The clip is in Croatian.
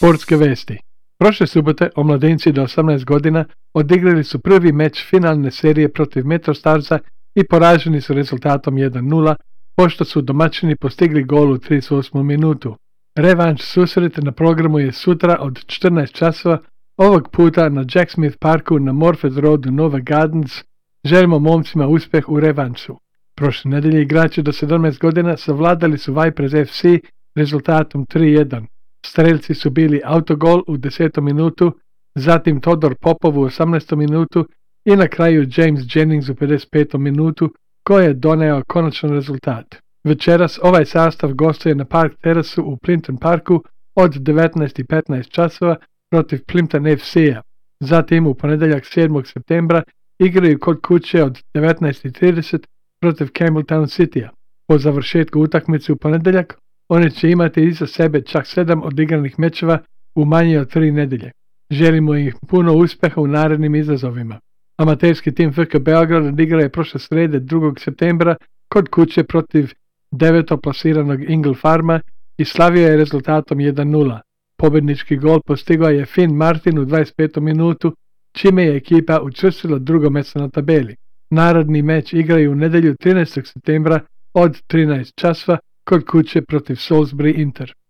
Sportske vesti. Prošle subote omladinci do 18 godina odigrali su prvi meč finalne serije protiv Metrostarsa i poraženi su rezultatom 1-0, pošto su domaćini postigli gol u 38. minutu. Revanš susret na programu je sutra od 14 časova, ovog puta na Jack Smith Parku na Morford Road u Nova Gardens. Želimo momcima uspjeh u revanšu. Prošle nedelje igrači do 17 godina savladali su Vipers FC rezultatom 3-1. Strelci su bili autogol u 10. minutu, zatim Todor Popov u 18. minutu i na kraju James Jennings u 55. minutu, koji je doneo konačan rezultat. Večeras ovaj sastav gostuje na Park Terrasu u Plimpton Parku od 19:15 časova protiv Plimpton FC-a. Zatim u ponedjeljak 7. septembra igraju kod kuće od 19:30 protiv Campbelltown City-a. Po završetku utakmice u ponedjeljak oni će imati iza sebe čak 7 odigranih mečeva u manje od 3 nedelje. Želimo im puno uspjeha u narednim izazovima. Amaterski tim FK Beograd odigrao je prošle srede 2. septembra kod kuće protiv 9. plasiranog Ingle Farma i slavio je rezultatom 1-0. Pobjednički gol postigao je Finn Martin u 25. minutu, čime je ekipa učvrstila drugo mjesto na tabeli. Naredni meč igraju u nedjelju 13. septembra od 13 časova kod kuće protiv Salisbury Inter.